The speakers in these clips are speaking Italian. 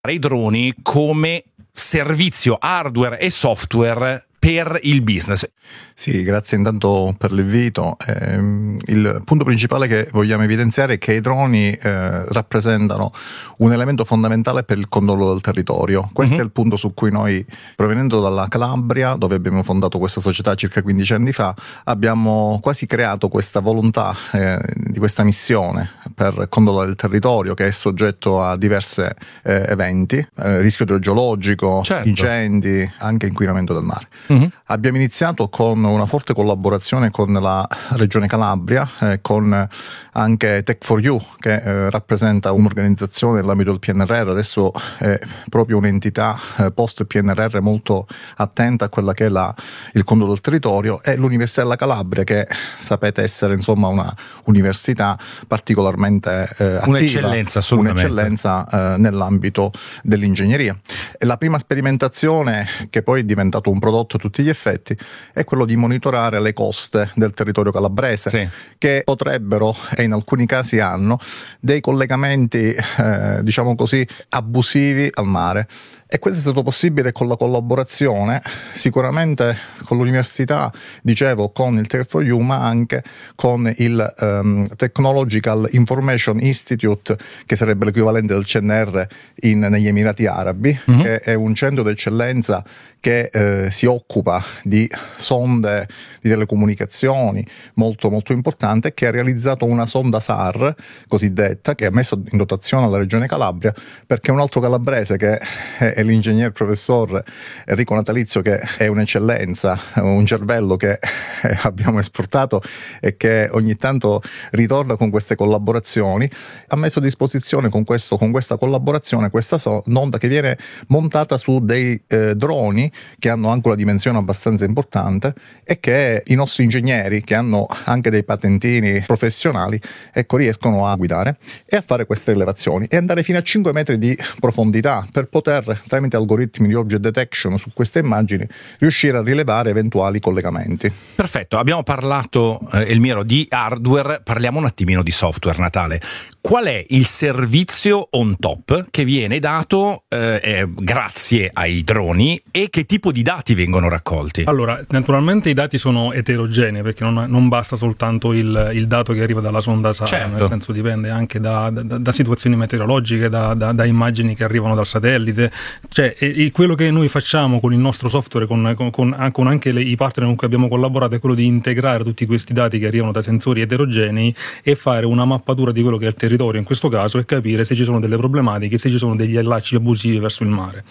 i droni come servizio hardware e software per il business. Sì, grazie intanto per l'invito. Il punto principale che vogliamo evidenziare è che i droni rappresentano un elemento fondamentale per il controllo del territorio. Questo è il punto su cui noi, provenendo dalla Calabria, dove abbiamo fondato questa società circa 15 anni fa, abbiamo quasi creato questa volontà di questa missione per controllare il territorio, che è soggetto a diversi eventi, rischio idrogeologico, incendi, anche inquinamento del mare. Abbiamo iniziato con una forte collaborazione con la Regione Calabria, con anche Tech4U, che rappresenta un'organizzazione nell'ambito del PNRR. Adesso è proprio un'entità post PNRR molto attenta a quella che è il controllo del territorio, e l'Università della Calabria, che sapete essere insomma una università particolarmente attiva, un'eccellenza assolutamente, un'eccellenza nell'ambito dell'ingegneria. E la prima sperimentazione, che poi è diventato un prodotto a tutti gli effetti, è quello di monitorare le coste del territorio calabrese, che potrebbero, e in alcuni casi hanno, dei collegamenti diciamo così abusivi al mare. E questo è stato possibile con la collaborazione, sicuramente con l'università, dicevo, con il Tech4U, ma anche con il Technological Information Institute, che sarebbe l'equivalente del CNR negli Emirati Arabi, che è un centro d'eccellenza che si occupa di sonde di telecomunicazioni molto molto importante, e che ha realizzato una sonda SAR cosiddetta, che ha messo in dotazione alla Regione Calabria, perché un altro calabrese, che è l'ingegner professor Enrico Natalizio, che è un'eccellenza, un cervello che abbiamo esportato e che ogni tanto ritorna con queste collaborazioni, ha messo a disposizione con questa collaborazione questa sonda, che viene montata su dei droni che hanno anche una dimensione abbastanza importante, e che i nostri ingegneri, che hanno anche dei patentini professionali, riescono a guidare e a fare queste rilevazioni e andare fino a 5 metri di profondità, per poter, tramite algoritmi di object detection su queste immagini, riuscire a rilevare eventuali collegamenti. Perfetto, abbiamo parlato, Elmiro, di hardware, parliamo un attimino di software, Natale. Qual è il servizio on top che viene dato grazie ai droni, e che tipo di dati vengono raccolti? Allora, naturalmente i dati sono eterogenei, perché non basta soltanto il dato che arriva dalla sonda SAR, nel senso dipende anche da situazioni meteorologiche, da immagini che arrivano dal satellite. Cioè, quello che noi facciamo con il nostro software, con anche i partner con cui abbiamo collaborato, è quello di integrare tutti questi dati che arrivano da sensori eterogenei e fare una mappatura di quello che è il territorio in questo caso, e capire se ci sono delle problematiche, se ci sono degli allacci abusivi verso il mare.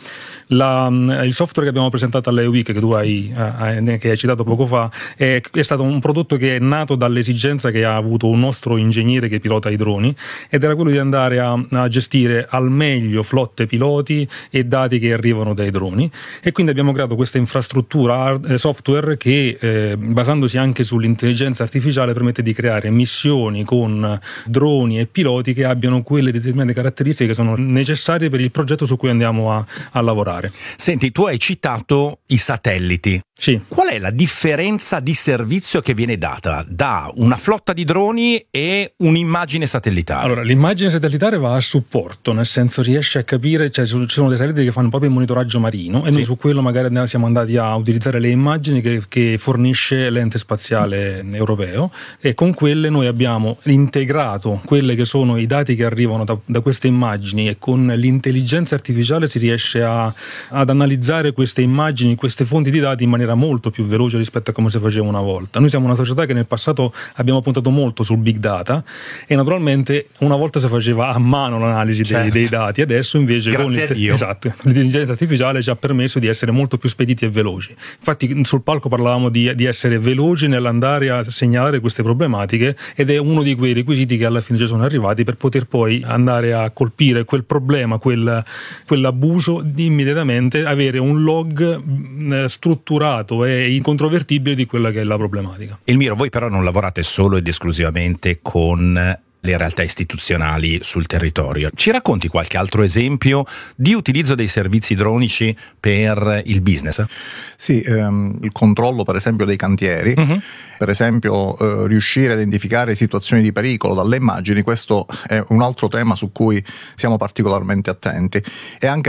Il software che abbiamo presentato all'EUIC, che tu hai citato poco fa, è stato un prodotto che è nato dall'esigenza che ha avuto un nostro ingegnere che pilota i droni, ed era quello di andare a gestire al meglio flotte piloti e dati che arrivano dai droni, e quindi abbiamo creato questa infrastruttura software che, basandosi anche sull'intelligenza artificiale, permette di creare missioni con droni e piloti che abbiano quelle determinate caratteristiche che sono necessarie per il progetto su cui andiamo a lavorare. Senti, tu hai citato i satelliti. Sì. Qual è la differenza di servizio che viene data da una flotta di droni e un'immagine satellitare? Allora, l'immagine satellitare va a supporto, nel senso riesce a capire, cioè ci sono dei satelliti che fanno proprio il monitoraggio marino, e noi su quello magari siamo andati a utilizzare le immagini che fornisce l'ente spaziale europeo, e con quelle noi abbiamo integrato quelle che sono i dati che arrivano da queste immagini, e con l'intelligenza artificiale si riesce ad analizzare queste immagini, queste fonti di dati in maniera molto più veloce rispetto a come si faceva una volta. Noi siamo una società che nel passato abbiamo puntato molto sul big data, e naturalmente una volta si faceva a mano l'analisi dei dati, adesso invece l'intelligenza artificiale ci ha permesso di essere molto più spediti e veloci. Infatti sul palco parlavamo di essere veloci nell'andare a segnalare queste problematiche, ed è uno di quei requisiti che alla fine ci sono arrivati per poter poi andare a colpire quel problema, quell'abuso, immediatamente avere un log strutturato e incontrovertibile di quella che è la problematica. Elmiro, voi però non lavorate solo ed esclusivamente con le realtà istituzionali sul territorio. Ci racconti qualche altro esempio di utilizzo dei servizi dronici per il business? Sì, il controllo per esempio dei cantieri, per esempio riuscire a identificare situazioni di pericolo dalle immagini, questo è un altro tema su cui siamo particolarmente attenti, e anche